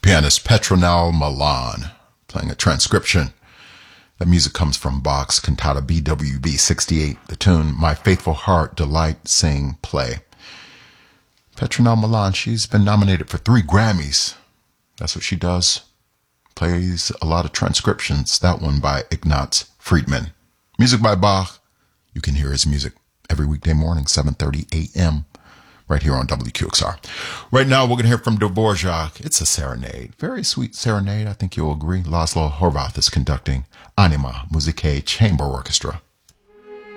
pianist Petronell Milan, playing a transcription. That music comes from Bach's Cantata BWV 68, the tune My Faithful Heart, Delight, Sing, Play. Petronell Milan, she's been nominated for 3 Grammys. That's what she does. Plays a lot of transcriptions, that one by Ignaz Friedman. Music by Bach. You can hear his music every weekday morning, 7:30 a.m., right here on WQXR. Right now, we're going to hear from Dvorak. It's a serenade. Very sweet serenade, I think you'll agree. Laszlo Horvath is conducting Anima Musicae Chamber Orchestra.